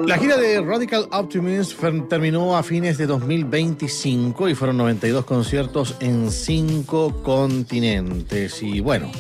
La gira de Radical Optimism terminó a fines de 2025 y fueron 92 conciertos en 5 continentes. Y bueno,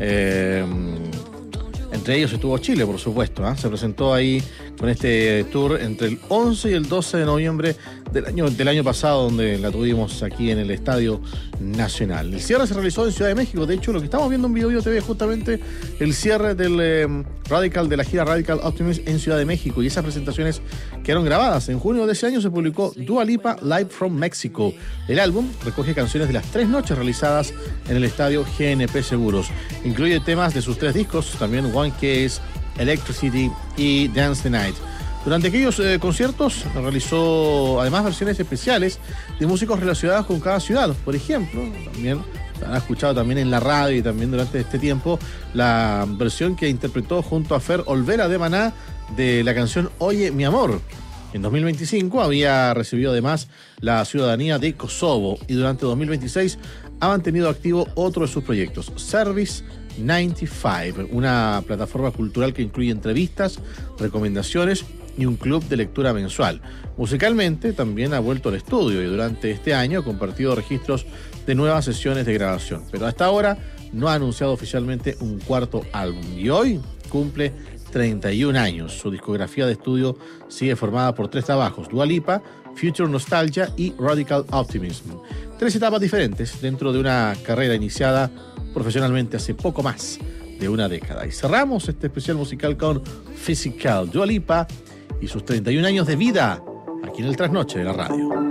entre ellos estuvo Chile, por supuesto, ¿eh? Se presentó ahí con este tour entre el 11 y el 12 de noviembre del año pasado, donde la tuvimos aquí en el Estadio Nacional. El cierre se realizó en Ciudad de México. De hecho, lo que estamos viendo en Video TV es justamente el cierre del de la gira Radical Optimism en Ciudad de México, y esas presentaciones quedaron grabadas. En junio de ese año se publicó Dua Lipa Live from Mexico. El álbum recoge canciones de las 3 noches realizadas en el estadio GNP Seguros. Incluye temas de sus 3 discos, también One Case, Electricity y Dance the Night. Durante aquellos conciertos realizó además versiones especiales de músicos relacionados con cada ciudad. Por ejemplo, también han escuchado también en la radio y también durante este tiempo la versión que interpretó junto a Fer Olvera de Maná de la canción Oye mi amor. En 2025 había recibido además la ciudadanía de Kosovo, y durante 2026 ha mantenido activo otro de sus proyectos, Service 95, una plataforma cultural que incluye entrevistas, recomendaciones y un club de lectura mensual. Musicalmente también ha vuelto al estudio y durante este año ha compartido registros de nuevas sesiones de grabación, pero hasta ahora no ha anunciado oficialmente un cuarto álbum y hoy cumple 31 años. Su discografía de estudio sigue formada por 3 trabajos: Dua Lipa, Future Nostalgia y Radical Optimism. 3 etapas diferentes dentro de una carrera iniciada profesionalmente hace poco más de una década. Y cerramos este especial musical con Physical, Dua Lipa y sus 31 años de vida aquí en el Trasnoche de la radio.